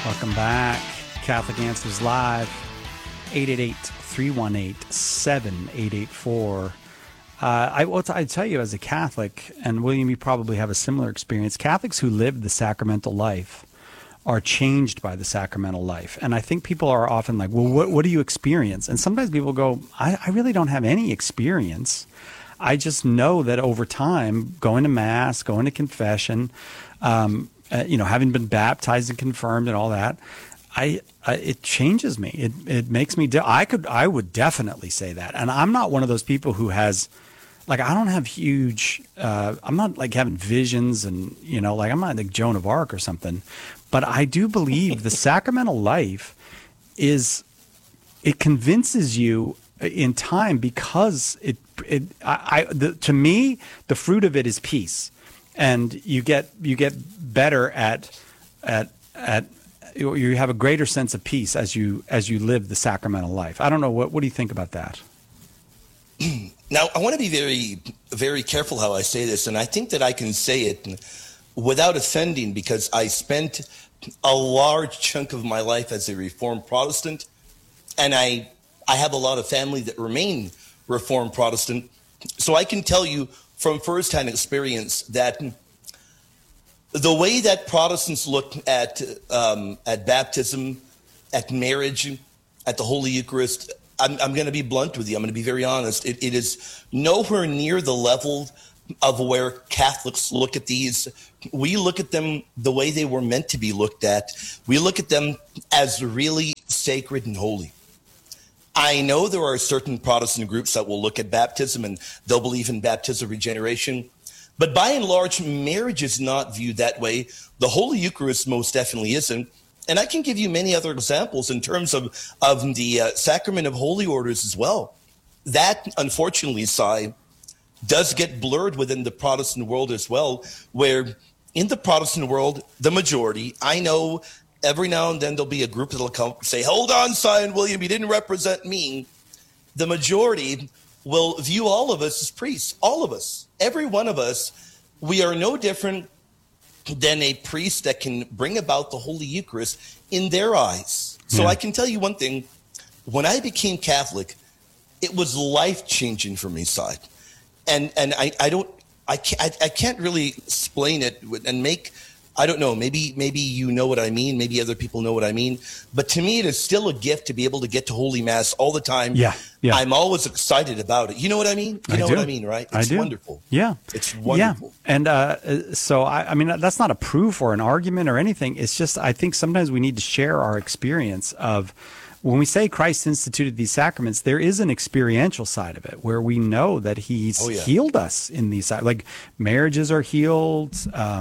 Welcome back. Catholic Answers Live, 888-318-7884. I tell you, as a Catholic, and William, you probably have a similar experience, Catholics who live the sacramental life are changed by the sacramental life. And I think people are often like, well, what do you experience? And sometimes people go, I really don't have any experience. I just know that over time, going to Mass, going to confession, having been baptized and confirmed and all that, it changes me. It makes me. I would definitely say that. And I'm not one of those people who has, like, I don't have huge. I'm not like having visions and like I'm not like Joan of Arc or something. But I do believe the sacramental life it convinces you in time, because to me the fruit of it is peace, and you get better at you have a greater sense of peace as you live the sacramental life. I don't know, what do you think about that? Now, I want to be very, very careful how I say this, and I think that I can say it without offending, because I spent a large chunk of my life as a Reformed Protestant, and I have a lot of family that remain Reformed Protestant. So I can tell you from firsthand experience that the way that Protestants look at baptism, at marriage, at the Holy Eucharist, I'm going to be blunt with you. I'm going to be very honest. It is nowhere near the level of where Catholics look at these. We look at them the way they were meant to be looked at. We look at them as really sacred and holy. I know there are certain Protestant groups that will look at baptism and they'll believe in baptism regeneration. But by and large, marriage is not viewed that way. The Holy Eucharist most definitely isn't. And I can give you many other examples in terms of the sacrament of holy orders as well. That, unfortunately, does get blurred within the Protestant world as well, where in the Protestant world, the majority, I know every now and then there'll be a group that'll come and say, hold on, Sion William, you didn't represent me. The majority will view all of us as priests, all of us, every one of us. We are no different than a priest that can bring about the Holy Eucharist in their eyes. So I can tell you one thing. When I became Catholic, it was life-changing for me, Cy. And I can't really explain it and make, I don't know, maybe you know what I mean, maybe other people know what I mean, but to me it is still a gift to be able to get to Holy Mass all the time. Yeah. I'm always excited about it. You know what I mean? You know what I mean, right? It's wonderful. Yeah. It's wonderful. Yeah. And so, I mean, that's not a proof or an argument or anything. It's just, I think sometimes we need to share our experience of, when we say Christ instituted these sacraments, there is an experiential side of it where we know that he's healed us in these, like marriages are healed,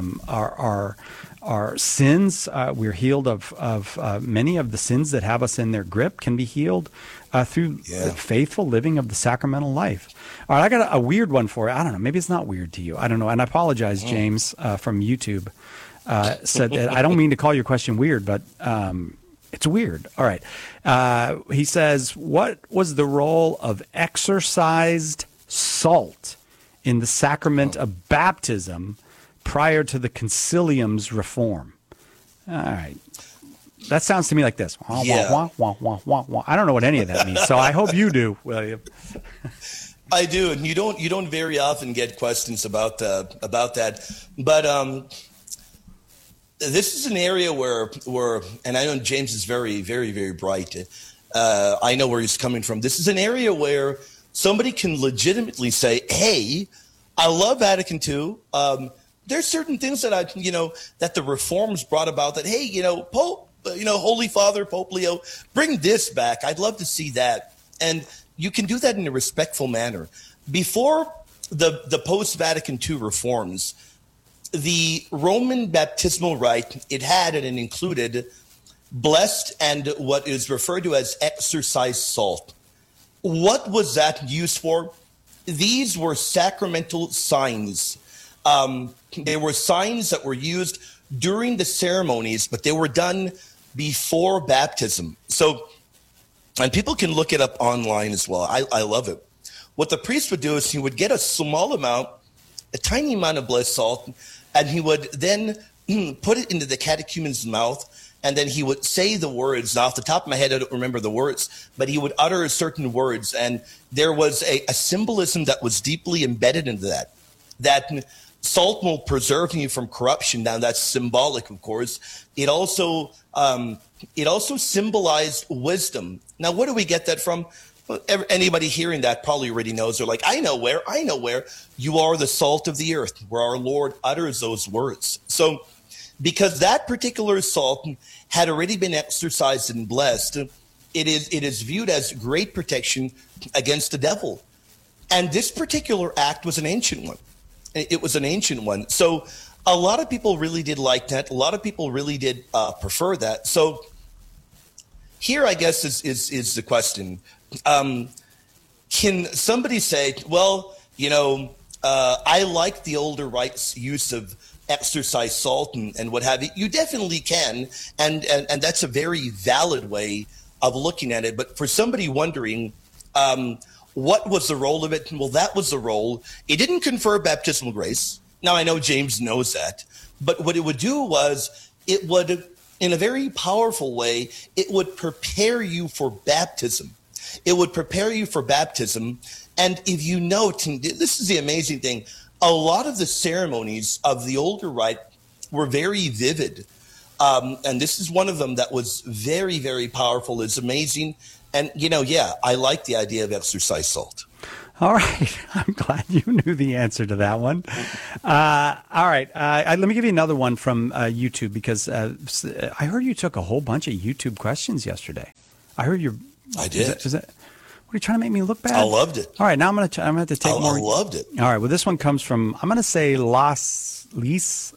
our sins, we're healed of many of the sins that have us in their grip can be healed through the faithful living of the sacramental life. All right, I got a weird one for you. I don't know, maybe it's not weird to you. I don't know. And I apologize, James, from YouTube, said that I don't mean to call your question weird, but it's weird. All right. He says, what was the role of exorcised salt in the sacrament of baptism prior to the concilium's reform? All right. That sounds to me like this. I don't know what any of that means, so I hope you do, William. I do, and you don't very often get questions about that. But this is an area where, and I know James is very, very, very bright. I know where he's coming from. This is an area where somebody can legitimately say, hey, I love Vatican II. There's certain things that that the reforms brought about that, hey, Pope, Holy Father, Pope Leo, bring this back. I'd love to see that. And you can do that in a respectful manner. Before the post-Vatican II reforms, the Roman baptismal rite, it had and it included blessed and what is referred to as exorcised salt. What was that used for? These were sacramental signs. They were signs that were used during the ceremonies, but they were done before baptism. So, and people can look it up online as well. I love it. What the priest would do is he would get a small amount, a tiny amount of blessed salt, and he would then put it into the catechumen's mouth, and then he would say the words. Now, off the top of my head, I don't remember the words, but he would utter certain words, and there was a symbolism that was deeply embedded into that. That salt will preserve you from corruption. Now, that's symbolic, of course. It also symbolized wisdom. Now, where do we get that from? Well, anybody hearing that probably already knows. They're like, I know where. You are the salt of the earth, where our Lord utters those words. So because that particular salt had already been exercised and blessed, it is viewed as great protection against the devil. And this particular act was an ancient one. It was an ancient one. So a lot of people really did like that. A lot of people really did prefer that. So here, I guess, is the question. Can somebody say, well, I like the older rites use of exercise salt and what have you? You definitely can. And that's a very valid way of looking at it. But for somebody wondering, what was the role of it? Well, that was the role. It didn't confer baptismal grace. Now, I know James knows that. But what it would do was it would, in a very powerful way, it would prepare you for baptism. It would prepare you for baptism. And if you note, and this is the amazing thing, a lot of the ceremonies of the older rite were very vivid. And this is one of them that was very, very powerful. It's amazing. And, I like the idea of exercise salt. All right. I'm glad you knew the answer to that one. All right. Let me give you another one from YouTube, because I heard you took a whole bunch of YouTube questions yesterday. I heard you. I did. What are you trying to make me look bad? I loved it. All right. Now I'm going to have to take more. I loved it. All right. Well, this one comes from, I'm going to say Las Lis.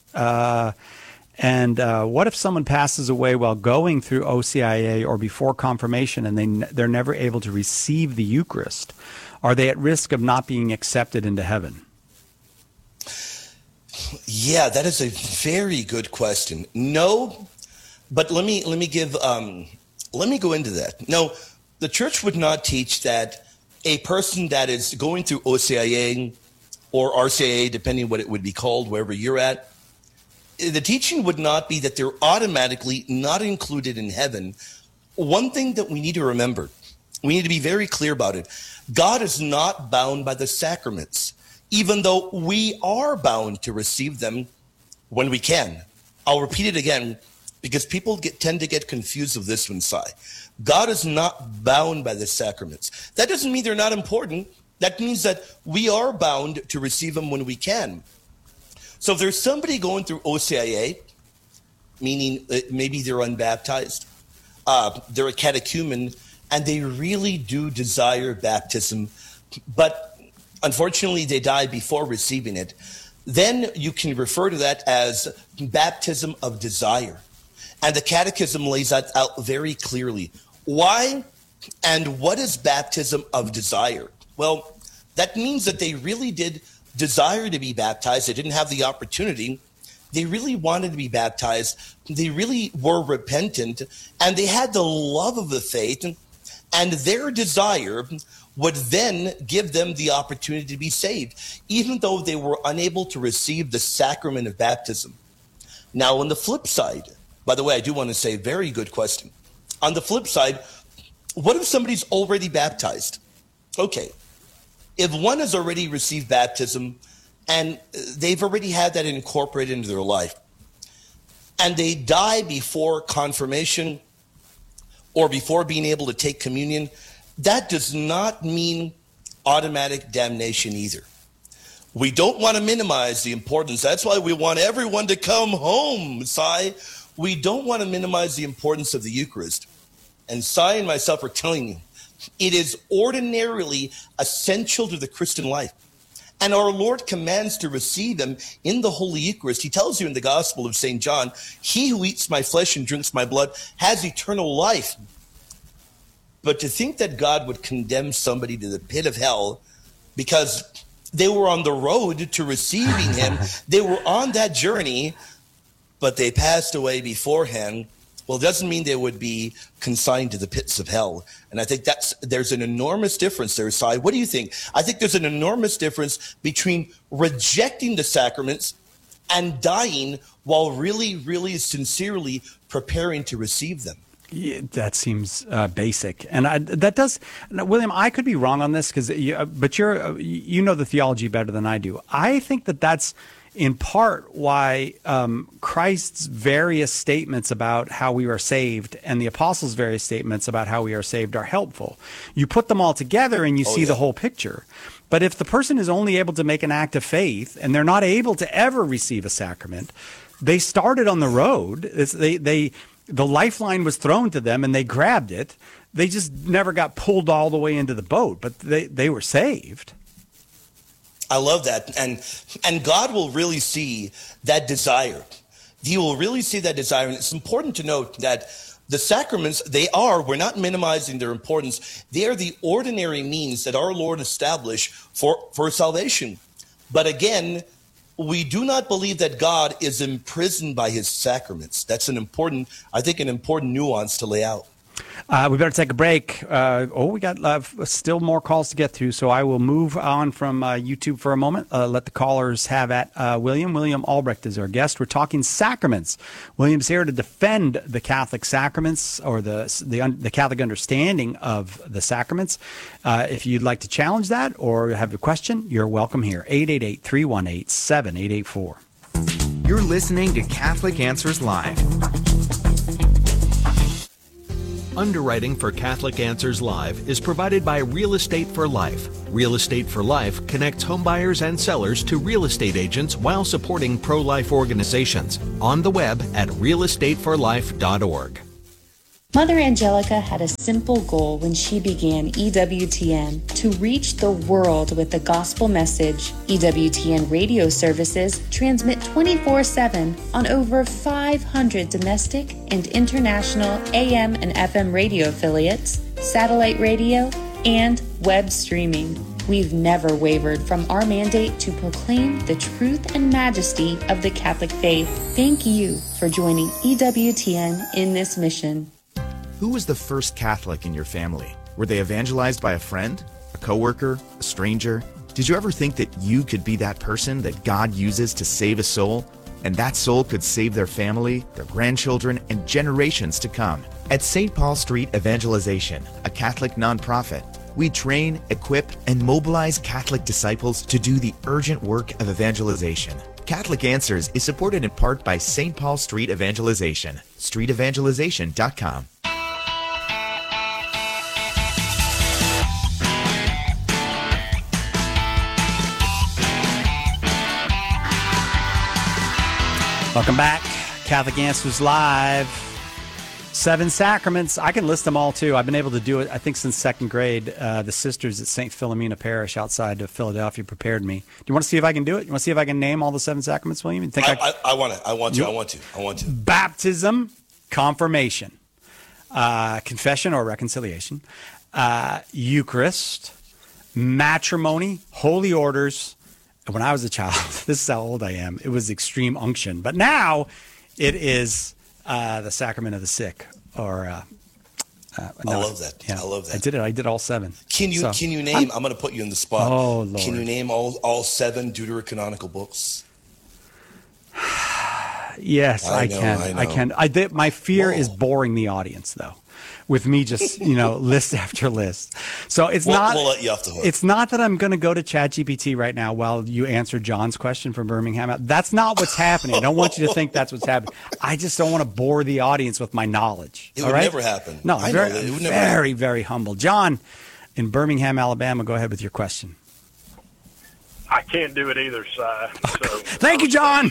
And what if someone passes away while going through OCIA or before confirmation, and they're never able to receive the Eucharist? Are they at risk of not being accepted into heaven? Yeah, that is a very good question. No, but let me go into that. No, the church would not teach that a person that is going through OCIA or RCIA, depending what it would be called, wherever you're at, the teaching would not be that they're automatically not included in heaven. One thing that we need to remember, we need to be very clear about it. God is not bound by the sacraments, even though we are bound to receive them when we can. I'll repeat it again, because people tend to get confused with this one, Sai. God is not bound by the sacraments. That doesn't mean they're not important. That means that we are bound to receive them when we can. So if there's somebody going through OCIA, meaning maybe they're unbaptized, they're a catechumen, and they really do desire baptism, but unfortunately they die before receiving it, then you can refer to that as baptism of desire. And the Catechism lays that out very clearly. Why and what is baptism of desire? Well, that means that they really did desire to be baptized. They didn't have the opportunity. They really wanted to be baptized. They really were repentant, and they had the love of the faith, and their desire would then give them the opportunity to be saved, even though they were unable to receive the sacrament of baptism. Now, on the flip side, by the way, I do want to say, very good question. On the flip side, what if somebody's already baptized? Okay. If one has already received baptism and they've already had that incorporated into their life, and they die before confirmation or before being able to take communion, that does not mean automatic damnation either. We don't want to minimize the importance. That's why we want everyone to come home, Sai. We don't want to minimize the importance of the Eucharist. And Sai and myself are telling you, it is ordinarily essential to the Christian life. And our Lord commands to receive them in the Holy Eucharist. He tells you in the Gospel of St. John, he who eats my flesh and drinks my blood has eternal life. But to think that God would condemn somebody to the pit of hell because they were on the road to receiving him, they were on that journey, but they passed away beforehand, well, it doesn't mean they would be consigned to the pits of hell. And I think there's an enormous difference there, Sai. What do you think? I think there's an enormous difference between rejecting the sacraments and dying while really, really sincerely preparing to receive them. Yeah, that seems basic, and that does. William, I could be wrong on this but you know the theology better than I do. I think that's in part why Christ's various statements about how we are saved and the apostles' various statements about how we are saved are helpful. You put them all together and you see the whole picture. But if the person is only able to make an act of faith and they're not able to ever receive a sacrament, they started on the road. The lifeline was thrown to them and they grabbed it. They just never got pulled all the way into the boat, but they were saved. I love that. And God will really see that desire. He will really see that desire. And it's important to note that the sacraments, we're not minimizing their importance. They are the ordinary means that our Lord established for salvation. But again, we do not believe that God is imprisoned by his sacraments. That's an important nuance to lay out. We better take a break. We got still more calls to get through, so I will move on from YouTube for a moment. Let the callers have at William. William Albrecht is our guest. We're talking sacraments. William's here to defend the Catholic sacraments or the Catholic understanding of the sacraments. If you'd like to challenge that or have a question, you're welcome here. 888-318-7884. You're listening to Catholic Answers Live. Underwriting for Catholic Answers Live is provided by Real Estate for Life. Real Estate for Life connects homebuyers and sellers to real estate agents while supporting pro-life organizations. On the web at realestateforlife.org. Mother Angelica had a simple goal when she began EWTN: to reach the world with the gospel message. EWTN radio services transmit 24/7 on over 500 domestic and international AM and FM radio affiliates, satellite radio, and web streaming. We've never wavered from our mandate to proclaim the truth and majesty of the Catholic faith. Thank you for joining EWTN in this mission. Who was the first Catholic in your family? Were they evangelized by a friend, a coworker, a stranger? Did you ever think that you could be that person that God uses to save a soul? And that soul could save their family, their grandchildren, and generations to come. At St. Paul Street Evangelization, a Catholic nonprofit, we train, equip, and mobilize Catholic disciples to do the urgent work of evangelization. Catholic Answers is supported in part by St. Paul Street Evangelization, streetevangelization.com. Welcome back. Catholic Answers Live. 7 sacraments. I can list them all, too. I've been able to do it, I think, since second grade. The sisters at St. Philomena Parish outside of Philadelphia prepared me. Do you want to see if I can do it? You want to see if I can name all the 7 sacraments, William? You think I want to. Baptism, confirmation, confession or reconciliation, Eucharist, matrimony, holy orders. When I was a child, this is how old I am, it was extreme unction. But now it is the sacrament of the sick. I love that. Yeah, I love that. I did all 7. Can you name, I'm going to put you in the spot. Oh, Lord. Can you name all 7 deuterocanonical books? Yes, I can. My fear is boring the audience, though, with me just, list after list. So we'll let you off the hook. It's not that I'm going to go to ChatGPT right now while you answer John's question from Birmingham. That's not what's happening. I don't want you to think that's what's happening. I just don't want to bore the audience with my knowledge. It would never happen. No, I'm very, very humble. John in Birmingham, Alabama, go ahead with your question. I can't do it either, Si. So, Thank you, John.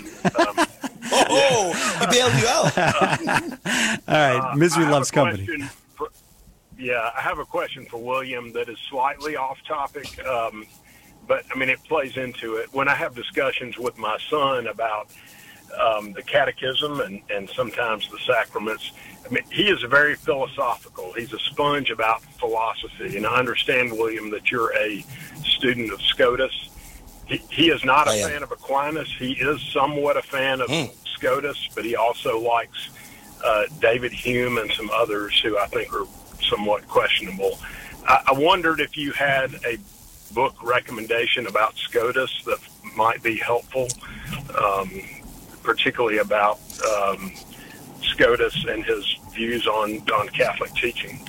He bailed you out. All right. Misery loves company. I have a question for William that is slightly off topic, but it plays into it. When I have discussions with my son about the catechism and sometimes the sacraments, he is very philosophical. He's a sponge about philosophy, and I understand, William, that you're a student of Scotus. He is not a fan of Aquinas. He is somewhat a fan of Scotus, but he also likes David Hume and some others who I think are somewhat questionable. I wondered if you had a book recommendation about Scotus that might be helpful. particularly about SCOTUS and his views on Catholic teaching?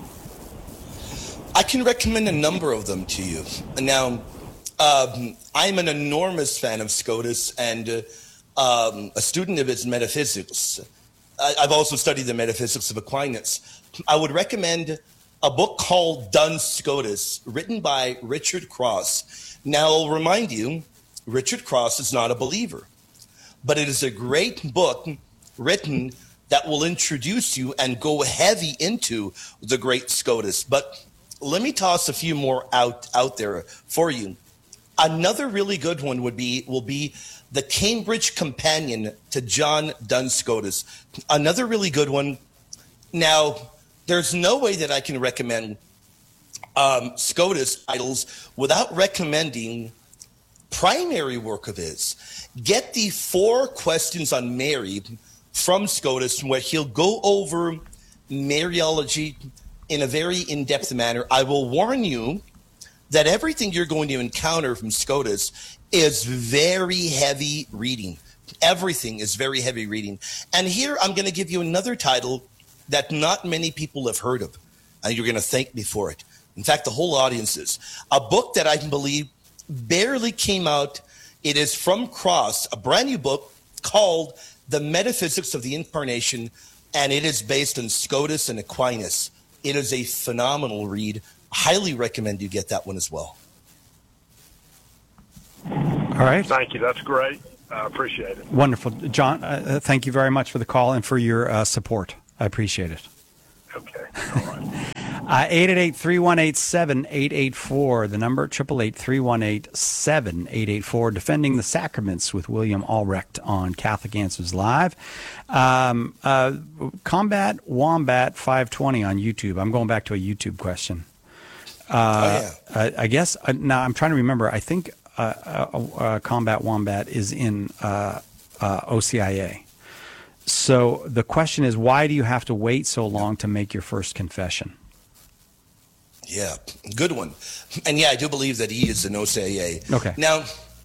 I can recommend a number of them to you. Now, I'm an enormous fan of SCOTUS and a student of his metaphysics. I've also studied the metaphysics of Aquinas. I would recommend a book called Duns Scotus, written by Richard Cross. Now, I'll remind you, Richard Cross is not a believer, but it is a great book written that will introduce you and go heavy into the great SCOTUS. But let me toss a few more out there for you. Another really good one will be the Cambridge Companion to John Duns Scotus. Another really good one. Now, there's no way that I can recommend SCOTUS titles without recommending primary work of his. Get the 4 questions on Mary from SCOTUS, where he'll go over Mariology in a very in-depth manner. I will warn you that everything you're going to encounter from SCOTUS is very heavy reading. Everything is very heavy reading. And here I'm going to give you another title that not many people have heard of, and you're going to thank me for it. In fact, the whole audience is. A book that I can believe barely came out. It is from Cross, a brand new book called The Metaphysics of the Incarnation, and it is based on SCOTUS and Aquinas. It is a phenomenal read. Highly recommend you get that one as well. All right. Thank you. That's great. I appreciate it. Wonderful. John, thank you very much for the call and for your support. I appreciate it. Okay. All right. 888-318-7884, the number, 888-318-7884, Defending the Sacraments with William Albrecht on Catholic Answers Live. Combat Wombat 520 on YouTube. I'm going back to a YouTube question. I guess, now I'm trying to remember, I think Combat Wombat is in OCIA. So the question is, why do you have to wait so long to make your first confession? Yeah, good one. And yeah, I do believe that he is an OCIA. Okay. Now,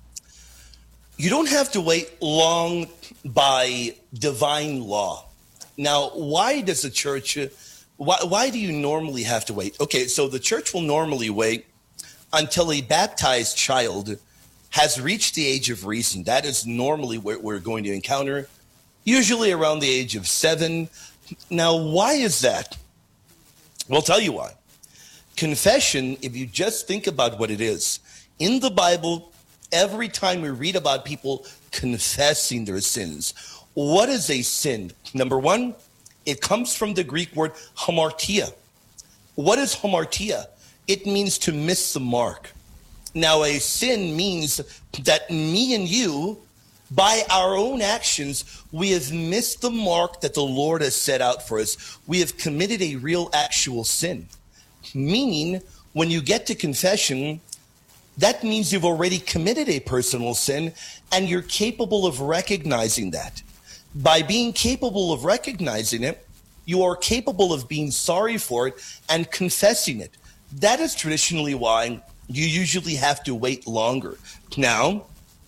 you don't have to wait long by divine law. Now, why does the church, why do you normally have to wait? Okay, so the church will normally wait until a baptized child has reached the age of reason. That is normally what we're going to encounter, usually around the age of 7. Now, why is that? Well, I'll tell you why. Confession, if you just think about what it is, in the Bible, every time we read about people confessing their sins, what is a sin? Number one, it comes from the Greek word hamartia. What is hamartia? It means to miss the mark. Now, a sin means that me and you, by our own actions, we have missed the mark that the Lord has set out for us. We have committed a real, actual sin. Meaning, when you get to confession, that means you've already committed a personal sin and you're capable of recognizing that. By being capable of recognizing it, you are capable of being sorry for it and confessing it. That is traditionally why you usually have to wait longer. Now,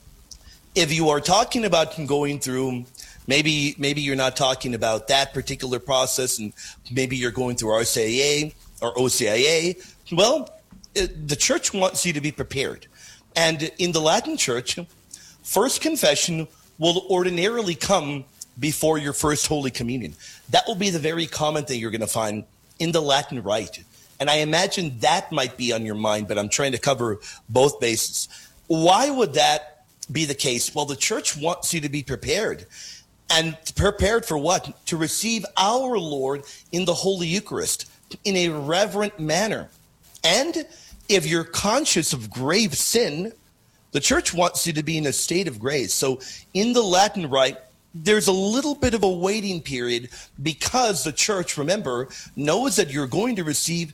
if you are talking about going through, maybe you're not talking about that particular process, and maybe you're going through RCIA or OCIA, well, the church wants you to be prepared. And in the Latin Church, first confession will ordinarily come before your first Holy Communion. That will be the very common thing you're going to find in the Latin Rite. And I imagine that might be on your mind, but I'm trying to cover both bases. Why would that be the case? Well, the church wants you to be prepared. And prepared for what? To receive our Lord in the Holy Eucharist in a reverent manner. And if you're conscious of grave sin, the church wants you to be in a state of grace. So in the Latin Rite, there's a little bit of a waiting period because the church, remember, knows that you're going to receive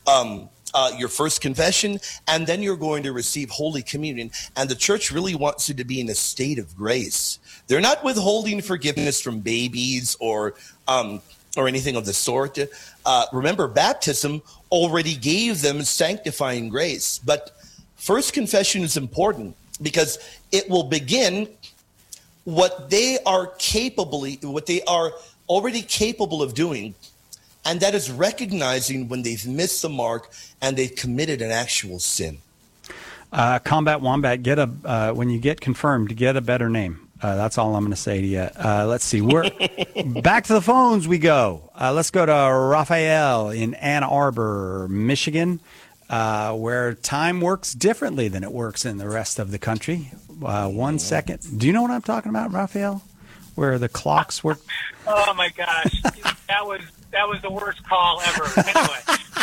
your first confession, and then you're going to receive Holy Communion. And the church really wants you to be in a state of grace. They're not withholding forgiveness from babies or anything of the sort. Remember, baptism already gave them sanctifying grace. But first confession is important because it will begin what they are already capable of doing, and that is recognizing when they've missed the mark and they've committed an actual sin. Combat Wombat, when you get confirmed, get a better name. That's all I'm going to say to you. Let's see. We're back to the phones we go. Let's go to Raphael in Ann Arbor, Michigan, where time works differently than it works in the rest of the country. 1 second. Do you know what I'm talking about, Raphael? Where the clocks work? Oh my gosh, that was the worst call ever. Anyway.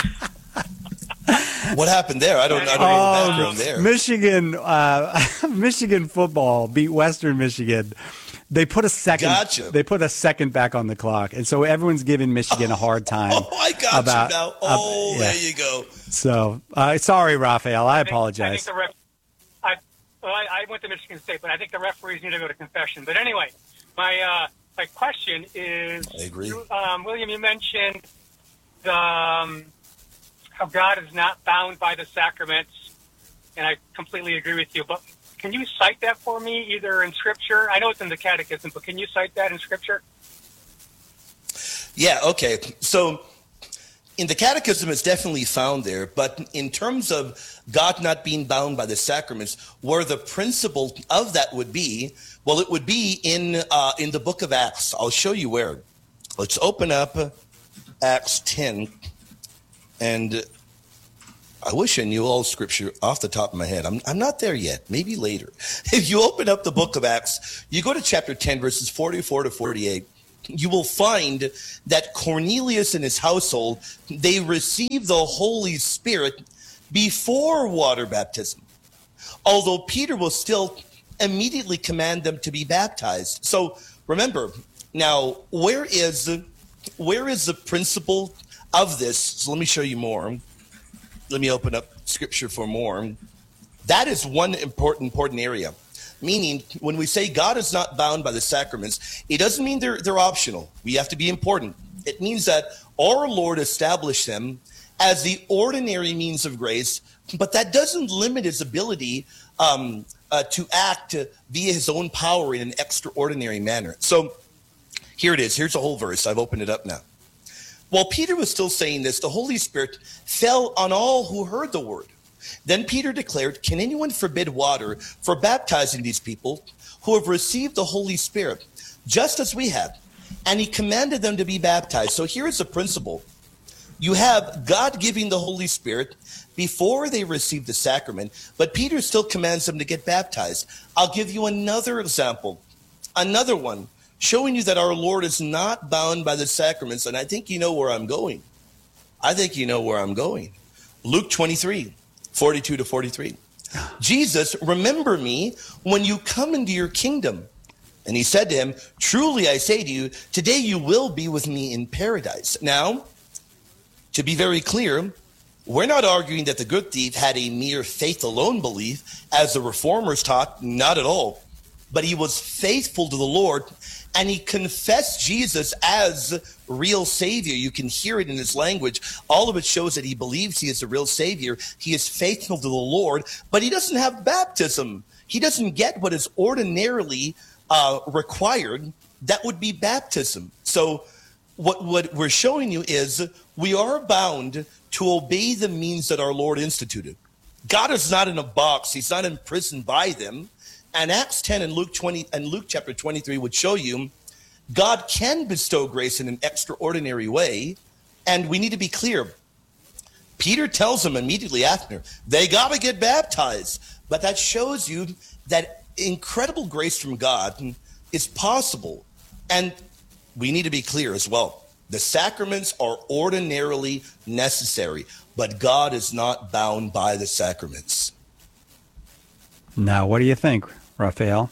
What happened there? I don't know the background there. Michigan football beat Western Michigan. They put a second. Gotcha. They put a second back on the clock, and so everyone's giving Michigan a hard time. Oh, I got you now. Oh, there you go. So sorry, Raphael. I apologize. I went to Michigan State, but I think the referees need to go to confession. But anyway, my question is, I agree. William, you mentioned how God is not bound by the sacraments, and I completely agree with you. But can you cite that for me, either in Scripture? I know it's in the Catechism, but can you cite that in Scripture? Yeah, okay. So in the Catechism, it's definitely found there. But in terms of God not being bound by the sacraments, where the principle of that would be, well, it would be in the book of Acts. I'll show you where. Let's open up Acts 10. And I wish I knew all Scripture off the top of my head. I'm not there yet. Maybe later. If you open up the book of Acts, you go to chapter 10, verses 44 to 48, you will find that Cornelius and his household, they received the Holy Spirit before water baptism, although Peter will still immediately command them to be baptized. So remember, now, where is the principle of this? So let me show you more. Let me open up Scripture for more. That is one important area. Meaning, when we say God is not bound by the sacraments, it doesn't mean they're optional. We have to be important. It means that our Lord established them as the ordinary means of grace, but that doesn't limit his ability to act via his own power in an extraordinary manner. So here it is. Here's the whole verse. I've opened it up now. While Peter was still saying this, the Holy Spirit fell on all who heard the word. Then Peter declared, "Can anyone forbid water for baptizing these people who have received the Holy Spirit, just as we have?" And he commanded them to be baptized. So here is the principle. You have God giving the Holy Spirit before they receive the sacrament, but Peter still commands them to get baptized. I'll give you another example, another one, showing you that our Lord is not bound by the sacraments. And I think you know where I'm going. Luke 23, 42 to 43. Jesus, remember me when you come into your kingdom. And he said to him, "Truly I say to you, today you will be with me in paradise." Now, to be very clear, we're not arguing that the good thief had a mere faith alone belief, as the reformers taught, not at all. But he was faithful to the Lord, and he confessed Jesus as real Savior. You can hear it in his language. All of it shows that he believes he is the real Savior. He is faithful to the Lord, but he doesn't have baptism. He doesn't get what is ordinarily required. That would be baptism. So what we're showing you is we are bound to obey the means that our Lord instituted. God is not in a box. He's not imprisoned by them. And Acts 10 and Luke 20 and Luke chapter 23 would show you God can bestow grace in an extraordinary way. And we need to be clear. Peter tells them immediately after, they got to get baptized. But that shows you that incredible grace from God is possible. And we need to be clear as well. The sacraments are ordinarily necessary, but God is not bound by the sacraments. Now, what do you think, Raphael?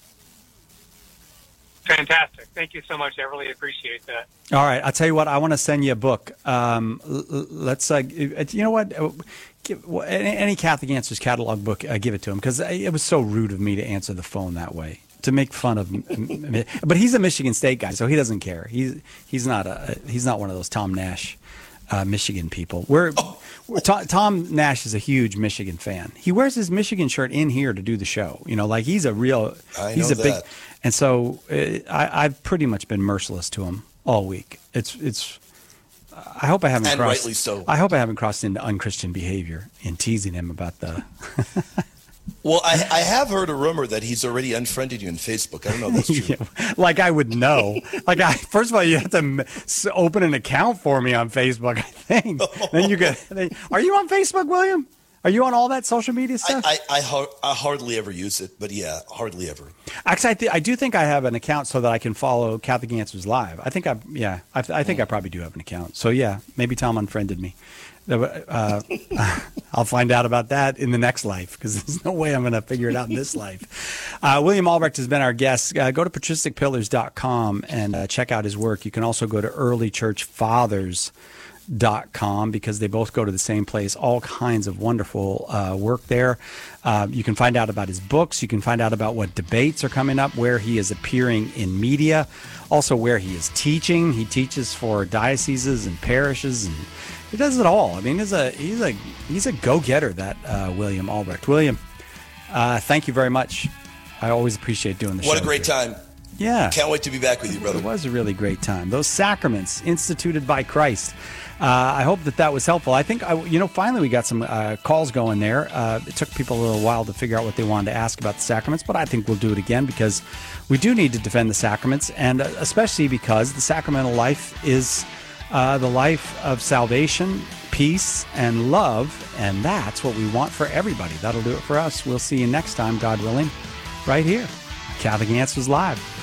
Fantastic. Thank you so much. I really appreciate that. All right. I'll tell you what. I want to send you a book. Let's, you know what? Any Catholic Answers catalog book, give it to him, because it was so rude of me to answer the phone that way, to make fun of but he's a Michigan State guy, so he doesn't care. He's not one of those Tom Nash Michigan people. Tom Nash is a huge Michigan fan. He wears his Michigan shirt in here to do the show. You know, like he's a real. He's a big. And so I've pretty much been merciless to him all week. It's. I hope I haven't and crossed. Rightly so. I hope I haven't crossed into unchristian behavior in teasing him about the. Well, I have heard a rumor that he's already unfriended you on Facebook. I don't know if that's true. Yeah, like I would know. First of all, you have to open an account for me on Facebook, I think. Then you get. Are you on Facebook, William? Are you on all that social media stuff? I hardly ever use it, but yeah, hardly ever. Actually, I do think I have an account so that I can follow Catholic Answers Live. I think I think I probably do have an account. So yeah, maybe Tom unfriended me. I'll find out about that in the next life because there's no way I'm going to figure it out in this life. William Albrecht has been our guest. Go to patristicpillars.com and check out his work. You can also go to earlychurchfathers.com because they both go to the same place. All kinds of wonderful work there. You can find out about his books. You can find out about what debates are coming up, where he is appearing in media, also where he is teaching. He teaches for dioceses and parishes, and he does it all. I mean, he's a go-getter, that William Albrecht. William, thank you very much. I always appreciate doing the show. What a great time. Yeah. Can't wait to be back with you, brother. It was a really great time. Those sacraments instituted by Christ. I hope that was helpful. I think, finally we got some calls going there. It took people a little while to figure out what they wanted to ask about the sacraments, but I think we'll do it again because we do need to defend the sacraments, and especially because the sacramental life is the life of salvation, peace, and love, and that's what we want for everybody. That'll do it for us. We'll see you next time, God willing, right here. Catholic Answers Live.